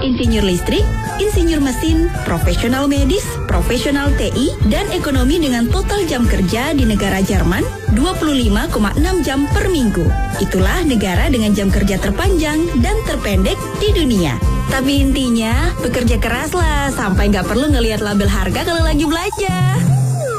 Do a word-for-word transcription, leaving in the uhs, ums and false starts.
insinyur listrik, insinyur mesin, profesional medis, profesional T I, dan ekonomi dengan total jam kerja di negara Jerman dua puluh lima koma enam jam per minggu. Itulah negara dengan jam kerja terpanjang dan terpendek di dunia. Tapi intinya, bekerja keras lah sampai nggak perlu ngelihat label harga kalau lagi belanja.